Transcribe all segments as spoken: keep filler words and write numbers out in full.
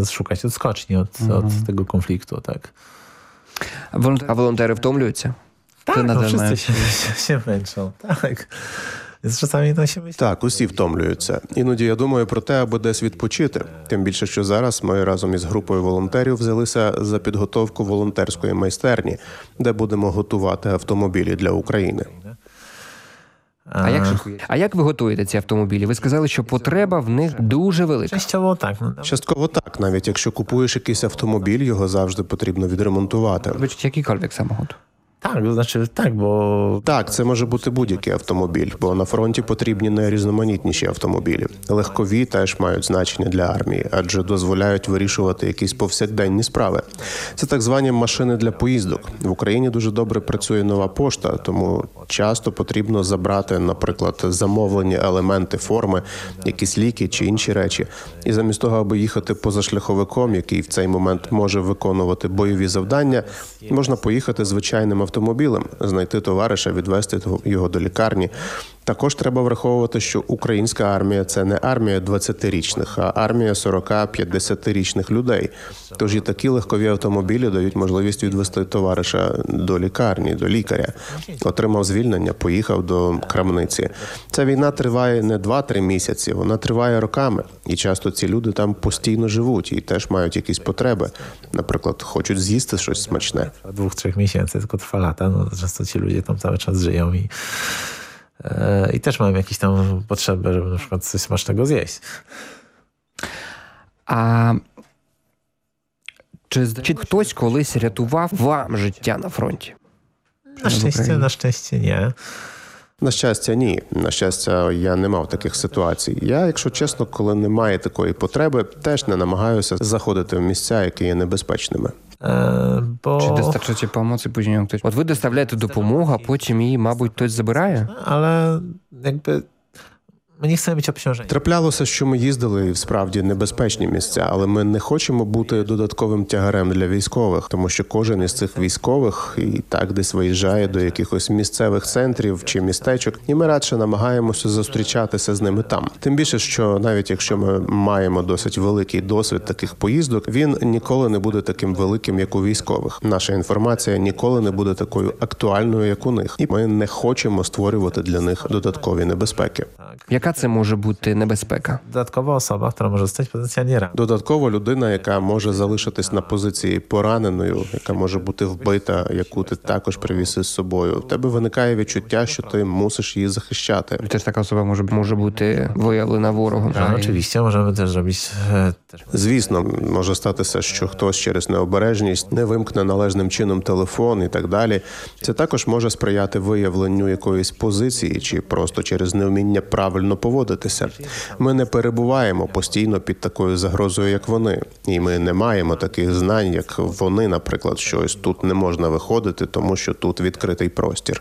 szukać odskoczni od, mhm. od tego konfliktu, tak. A волонтери втомлюються? Tak, no wszyscy się, się męczą, tak. Więc czasami to się myśli. Так, усі втомлюються. Іноді я думаю про те, аби десь відпочити. Тим більше, що зараз ми разом із групою волонтерів взялися за підготовку волонтерської майстерні, де будемо готувати автомобілі для України. А як, а як ви готуєте ці автомобілі? Ви сказали, що потреба в них дуже велика. Частково так. Частково так. Навіть якщо купуєш якийсь автомобіль, його завжди потрібно відремонтувати. Вибачте, якийkolwiek samochód? Так, значить, так, бо... Так, це може бути будь-який автомобіль, бо на фронті потрібні найрізноманітніші автомобілі. Легкові теж мають значення для армії, адже дозволяють вирішувати якісь повсякденні справи. Це так звані машини для поїздок. В Україні дуже добре працює нова пошта, тому часто потрібно забрати, наприклад, замовлені елементи форми, якісь ліки чи інші речі. І замість того, аби їхати позашляховиком, який в цей момент може виконувати бойові завдання, можна поїхати звичайним автомобілем. автомобілем, знайти товариша, відвезти його до лікарні. Також треба враховувати, що українська армія – це не армія двадцятирічних, а армія сорок-п'ятдесятирічних людей. Тож і такі легкові автомобілі дають можливість відвезти товариша до лікарні, до лікаря. Отримав звільнення, поїхав до крамниці. Ця війна триває не два-три місяці, вона триває роками. І часто ці люди там постійно живуть і теж мають якісь потреби. Наприклад, хочуть з'їсти щось смачне. Двох-трьох місяців, tylko trwa lata, no często ci ludzie tam cały czas żyją i I też mam jakieś tam potrzeby, żeby na przykład coś smacznego zjeść. А чи, чи хтось колись рятував вам життя на фронті? На щастя, на щастя, ні. На щастя, ні. На щастя, я не мав таких ситуацій. Я, якщо чесно, коли немає такої потреби, теж не намагаюся заходити в місця, які є небезпечними. Бо... Чи достатньо pomocy później хтось? От ви доставляєте допомогу, а потім її, мабуть, хтось забирає? Але, якби, ми не хочемо бути обтяжені. Траплялося, що ми їздили в справді небезпечні місця, але ми не хочемо бути додатковим тягарем для військових, тому що кожен із цих військових і так десь виїжджає до якихось місцевих центрів чи містечок, і ми радше намагаємося зустрічатися з ними там. Тим більше, що навіть якщо ми маємо досить великий досвід таких поїздок, він ніколи не буде таким великим, як у військових. Наша інформація ніколи не буде такою актуальною, як у них. І ми не хочемо створювати для них додаткові небезпеки. Яка це може бути небезпека? Додаткова особа, яка може стати потенційно раненою. Додаткова людина, яка може залишитись на позиції пораненою, яка може бути вбита, яку ти також привіз із собою. У тебе виникає відчуття, що ти мусиш її захищати. Теж така особа може, може бути виявлена ворогом. Так, очевидно, можемо теж зробити. Звісно, може статися, що хтось через необережність не вимкне належним чином телефон і так далі. Це також може сприяти виявленню якоїсь позиції чи просто через невміння правильно поводитися. Ми не перебуваємо постійно під такою загрозою, як вони. І ми не маємо таких знань, як вони, наприклад, що ось тут не можна виходити, тому що тут відкритий простір.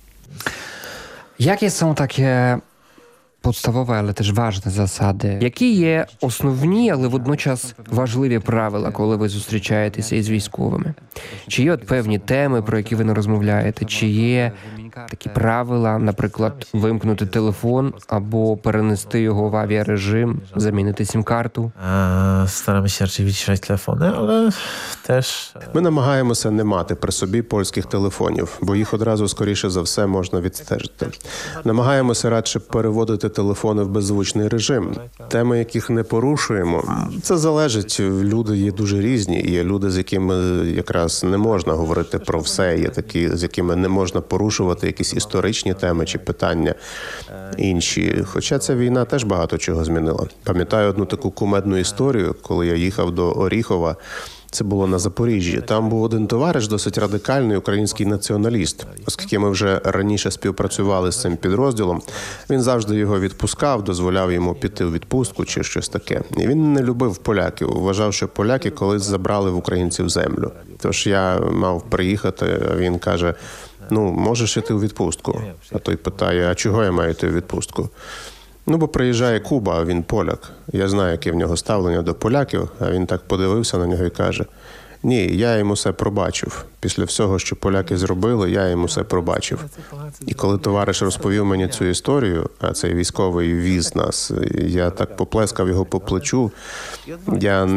Які są takie podstawowe, але теж важні засади? Які є основні, але водночас важливі правила, коли ви зустрічаєтеся із військовими? Чи є от певні теми, про які ви не розмовляєте? Чи є такі правила, наприклад, вимкнути телефон або перенести його в авіарежим, замінити сім-карту? Стараємося відчищати телефони, але теж... Ми намагаємося не мати при собі польських телефонів, бо їх одразу, скоріше за все, можна відстежити. Намагаємося радше переводити телефони в беззвучний режим. Теми, яких не порушуємо, це залежить. Люди є дуже різні. Є люди, з якими якраз не можна говорити про все. Є такі, з якими не можна порушувати якісь історичні теми чи питання інші. Хоча ця війна теж багато чого змінила. Пам'ятаю одну таку кумедну історію, коли я їхав до Оріхова. Це було на Запоріжжі. Там був один товариш, досить радикальний український націоналіст. Оскільки ми вже раніше співпрацювали з цим підрозділом, він завжди його відпускав, дозволяв йому піти у відпустку чи щось таке. І він не любив поляків, вважав, що поляки колись забрали в українців землю. Тож я мав приїхати, а він каже: ну, можеш іти у відпустку. А той питає: а чого я маю йти у відпустку? Ну, бо приїжджає Куба, а він поляк. Я знаю, яке в нього ставлення до поляків, а він так подивився на нього і каже: ні, я йому все пробачив. Після всього, що поляки зробили, я йому все пробачив. І коли товариш розповів мені цю історію, а цей військовий віз нас, я так поплескав його по плечу, я